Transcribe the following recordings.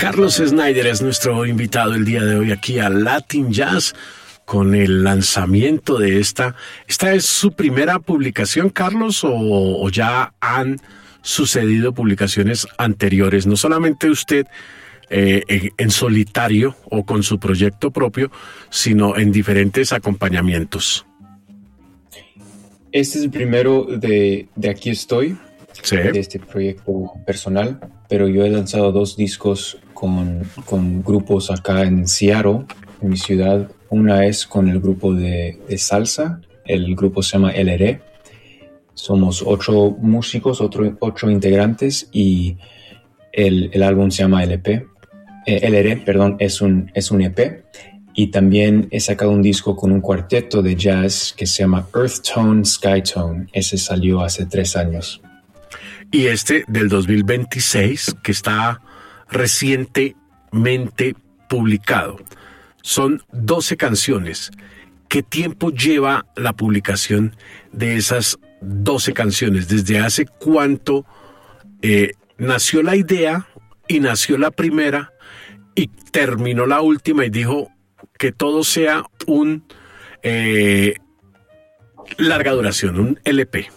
Carlos Snyder es nuestro invitado el día de hoy aquí a Latin Jazz con el lanzamiento de esta. ¿Esta es su primera publicación, Carlos, o ya han sucedido publicaciones anteriores? No solamente usted en solitario o con su proyecto propio, sino en diferentes acompañamientos. Este es el primero de Aquí Estoy, sí, de este proyecto personal, pero yo he lanzado 2 discos con grupos acá en Seattle, en mi ciudad. Una es con el grupo de salsa, el grupo se llama LR. Somos 8 músicos, 8 integrantes, y el álbum se llama LR, perdón, es un EP. Y también he sacado un disco con un cuarteto de jazz que se llama Earth Tone, Sky Tone. Ese salió hace 3 años. Y este del 2026, que está recientemente publicado. Son 12 canciones. ¿Qué tiempo lleva la publicación de esas 12 canciones? ¿Desde hace cuánto nació la idea y nació la primera y terminó la última y dijo que todo sea un larga duración, un LP?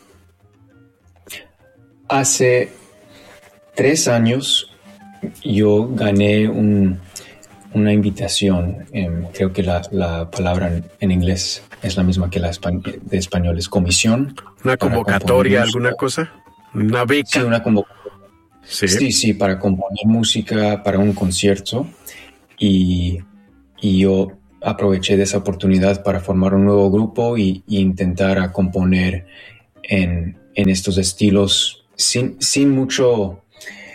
Hace 3 años yo gané una invitación. Creo que la palabra en inglés es la misma que la de español, es comisión. ¿Una convocatoria, alguna cosa? ¿Una beca? Sí, una convocatoria. Sí, para componer música para un concierto. Y yo aproveché de esa oportunidad para formar un nuevo grupo y intentar a componer en estos estilos sin mucho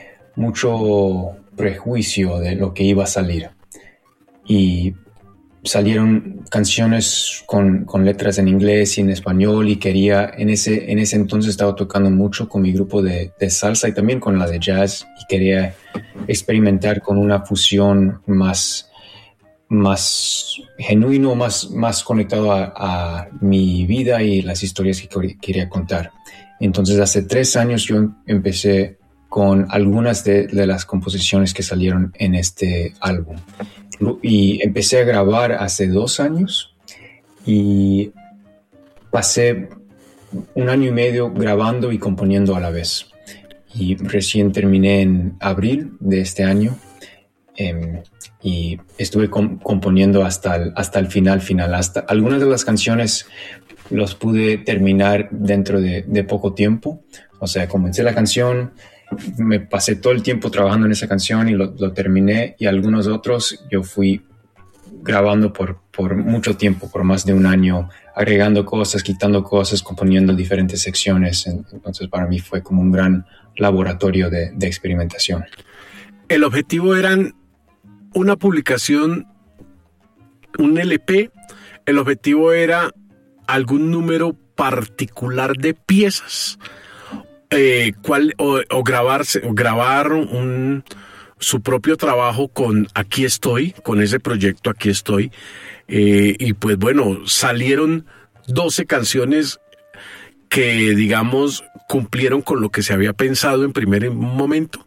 prejuicio de lo que iba a salir. Y salieron canciones con letras en inglés y en español, y quería, en ese entonces estaba tocando mucho con mi grupo de salsa y también con la de jazz, y quería experimentar con una fusión más genuino, más conectado a mi vida y las historias que quería contar. Entonces hace 3 años yo empecé con algunas de las composiciones que salieron en este álbum. Y empecé a grabar hace 2 años y pasé 1 año y medio grabando y componiendo a la vez. Y recién terminé en abril de este año, y estuve componiendo hasta el final. Hasta algunas de las canciones los pude terminar dentro de poco tiempo. O sea, comencé la canción, me pasé todo el tiempo trabajando en esa canción y lo terminé, y algunos otros yo fui grabando por mucho tiempo, por más de 1 año, agregando cosas, quitando cosas, componiendo diferentes secciones. Entonces para mí fue como un gran laboratorio de experimentación. ¿El objetivo eran una publicación, un LP? ¿El objetivo era algún número particular de piezas? O grabar su propio trabajo con Aquí Estoy, con ese proyecto Aquí Estoy, y pues bueno, salieron 12 canciones que, digamos, cumplieron con lo que se había pensado en primer momento.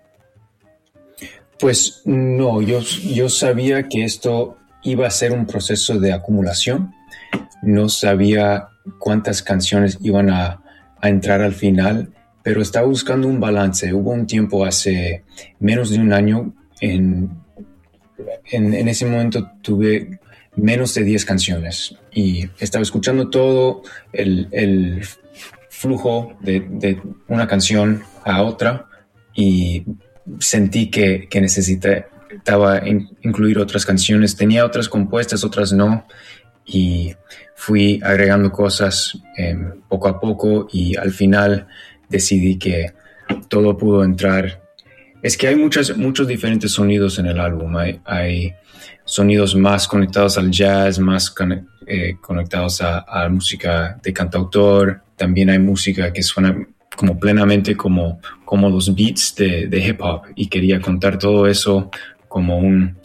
Pues no, yo sabía que esto iba a ser un proceso de acumulación. No sabía cuántas canciones iban a entrar al final, pero estaba buscando un balance. Hubo un tiempo hace menos de 1 año, en ese momento tuve menos de 10 canciones y estaba escuchando todo el flujo de una canción a otra, y sentí que necesitaba incluir otras canciones. Tenía otras compuestas, otras no, y fui agregando cosas poco a poco, y al final decidí que todo pudo entrar. Es que hay muchos diferentes sonidos en el álbum. Hay sonidos más conectados al jazz, más conectados a música de cantautor. También hay música que suena como plenamente como los beats de hip hop, y quería contar todo eso como una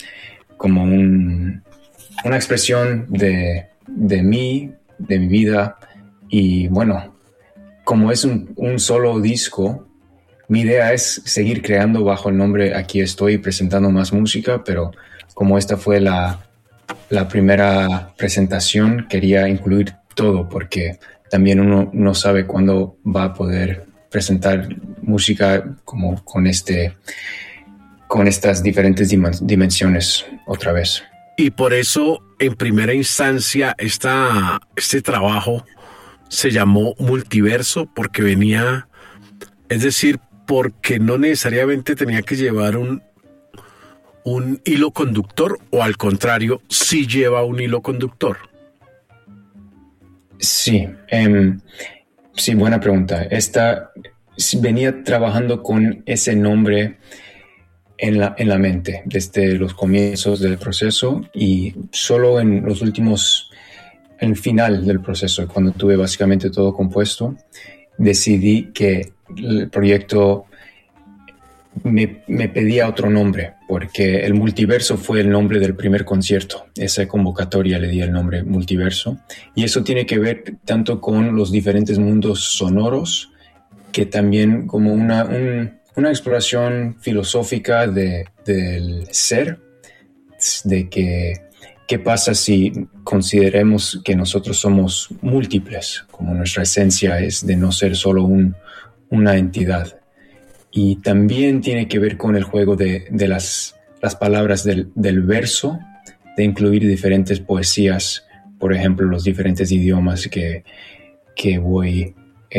expresión de mi vida. Y bueno, como es un solo disco, mi idea es seguir creando bajo el nombre Aquí Estoy, presentando más música, pero como esta fue la primera presentación, quería incluir todo porque también uno no sabe cuándo va a poder presentar música como con estas diferentes dimensiones otra vez. Y por eso, en primera instancia, este trabajo se llamó Multiverso, porque venía, es decir, porque no necesariamente tenía que llevar un hilo conductor, o al contrario, sí lleva un hilo conductor. Sí, sí, buena pregunta. Venía trabajando con ese nombre en la mente desde los comienzos del proceso, y solo en el final del proceso, cuando tuve básicamente todo compuesto, decidí que el proyecto me pedía otro nombre, porque el Multiverso fue el nombre del primer concierto. Esa convocatoria le di el nombre Multiverso, y eso tiene que ver tanto con los diferentes mundos sonoros, que también como una exploración filosófica del ser, de qué pasa si consideremos que nosotros somos múltiples, como nuestra esencia es de no ser solo una entidad. Y también tiene que ver con el juego de las palabras del verso, de incluir diferentes poesías, por ejemplo, los diferentes idiomas que voy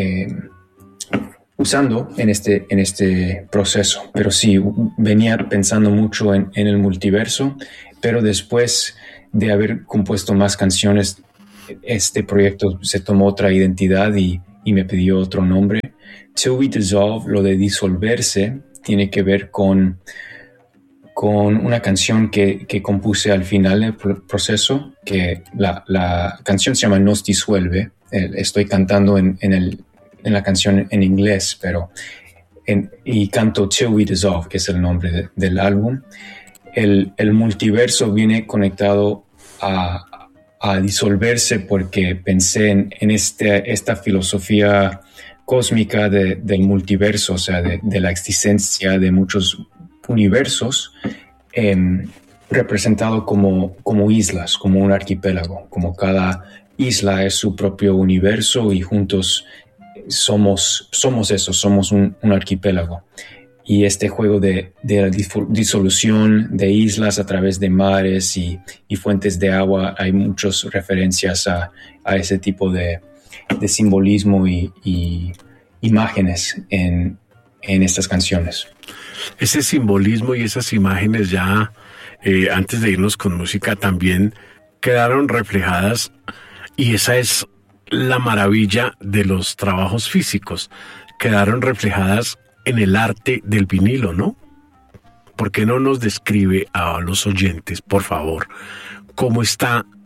usando en este proceso. Pero sí, venía pensando mucho en el multiverso, pero después de haber compuesto más canciones, este proyecto se tomó otra identidad y me pidió otro nombre. Till We Dissolve, lo de disolverse, tiene que ver con una canción que compuse al final del proceso, que la canción se llama Nos Disuelve. Estoy cantando en la canción en inglés, y canto Till We Dissolve, que es el nombre del álbum. El multiverso viene conectado a disolverse porque pensé en esta filosofía cósmica del multiverso, o sea, de la existencia de muchos universos, representado como islas, como un archipiélago, como cada isla es su propio universo y juntos somos eso, somos un archipiélago. Y este juego de la disolución de islas a través de mares y fuentes de agua, hay muchas referencias a ese tipo de simbolismo y imágenes en estas canciones. Ese simbolismo y esas imágenes ya, antes de irnos con música, también quedaron reflejadas, y esa es la maravilla de los trabajos físicos, quedaron reflejadas en el arte del vinilo, ¿no? ¿Por qué no nos describe a los oyentes, por favor, cómo es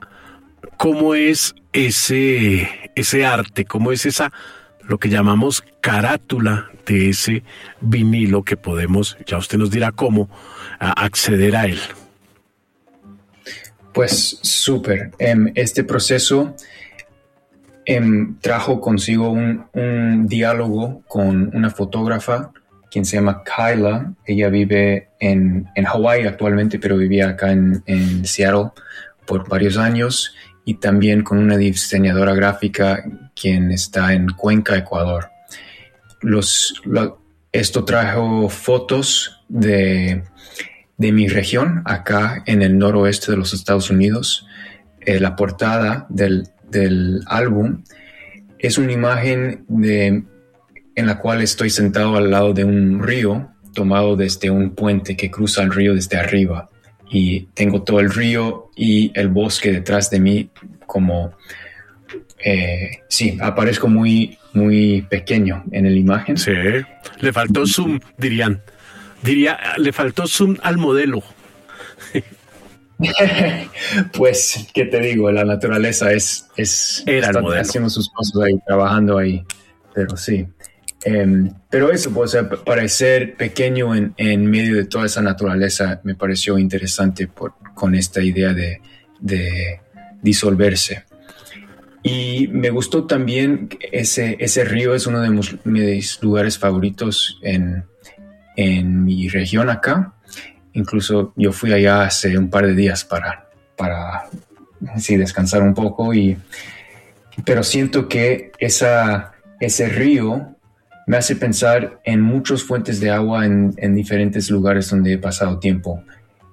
ese arte, cómo es lo que llamamos carátula de ese vinilo que podemos, ya usted nos dirá cómo, acceder a él? Pues súper. Este proceso trajo consigo un diálogo con una fotógrafa quien se llama Kyla. Ella vive en Hawái actualmente, pero vivía acá en Seattle por varios años, y también con una diseñadora gráfica quien está en Cuenca, Ecuador. Esto trajo fotos de mi región, acá en el noroeste de los Estados Unidos. La portada del álbum es una imagen en la cual estoy sentado al lado de un río, tomado desde un puente que cruza el río desde arriba. Y tengo todo el río y el bosque detrás de mí, como sí, aparezco muy, muy pequeño en la imagen. Sí, le faltó zoom, diría, le faltó zoom al modelo. Pues, ¿qué te digo? La naturaleza Era el modelo, haciendo sus cosas ahí, trabajando ahí, pero sí. Pero eso, pues, parecer pequeño en medio de toda esa naturaleza me pareció interesante con esta idea de disolverse. Y me gustó también ese río, es uno de mis lugares favoritos en mi región acá. Incluso yo fui allá hace un par de días para sí, descansar un poco, pero siento que ese río me hace pensar en muchas fuentes de agua en diferentes lugares donde he pasado tiempo.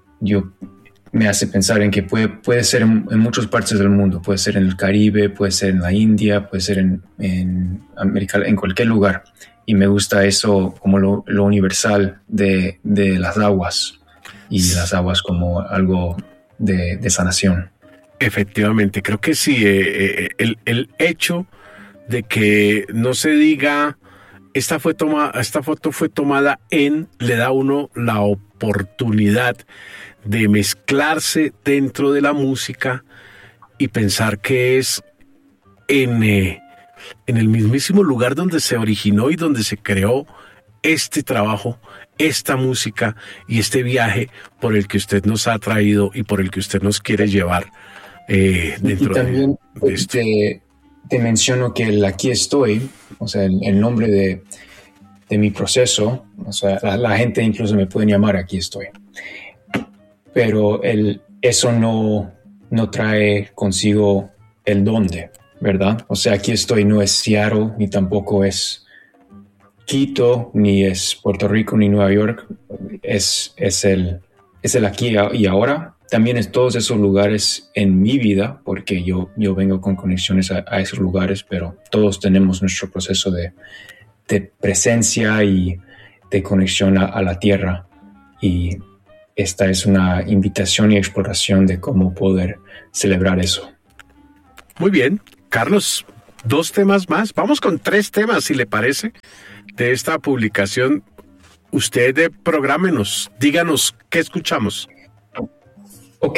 Me hace pensar en que puede ser en muchas partes del mundo, puede ser en el Caribe, puede ser en la India, puede ser en América, en cualquier lugar. Y me gusta eso como lo universal de las aguas, y las aguas como algo de sanación. Efectivamente, creo que sí, el hecho de que no se diga esta foto fue tomada le da a uno la oportunidad de mezclarse dentro de la música y pensar que es en el mismísimo lugar donde se originó y donde se creó este trabajo, esta música y este viaje por el que usted nos ha traído y por el que usted nos quiere llevar dentro y también de esto. Te menciono que el Aquí Estoy, o sea, el nombre de mi proceso, o sea, la gente incluso me puede llamar Aquí Estoy, pero eso no trae consigo el dónde, ¿verdad? O sea, Aquí Estoy no es Seattle, ni tampoco es Quito, ni es Puerto Rico, ni Nueva York. Es el aquí y ahora. También es todos esos lugares en mi vida, porque yo vengo con conexiones a esos lugares, pero todos tenemos nuestro proceso de presencia y de conexión a la tierra. Y esta es una invitación y exploración de cómo poder celebrar eso. Muy bien, Carlos, 2 temas más. Vamos con 3 temas, si le parece, de esta publicación. Usted prográmenos, díganos qué escuchamos. Ok,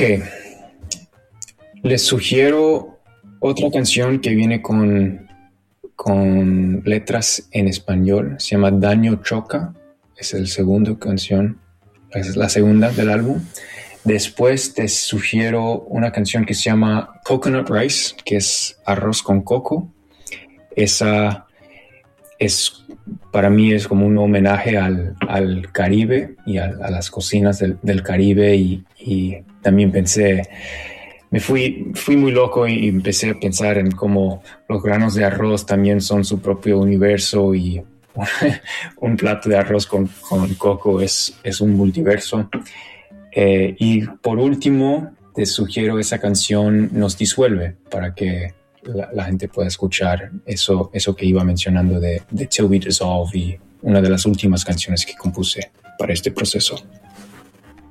les sugiero otra canción que viene con letras en español. Se llama Daño Choca. Es la segunda canción, es la segunda del álbum. Después te sugiero una canción que se llama Coconut Rice, que es arroz con coco. Esa para mí es como un homenaje al Caribe y a las cocinas del Caribe, y también me fui muy loco y empecé a pensar en cómo los granos de arroz también son su propio universo, y un plato de arroz con coco es un multiverso. Y por último, te sugiero esa canción Nos Disuelve, para que la gente pueda escuchar eso que iba mencionando de Till We Dissolve, y una de las últimas canciones que compuse para este proceso.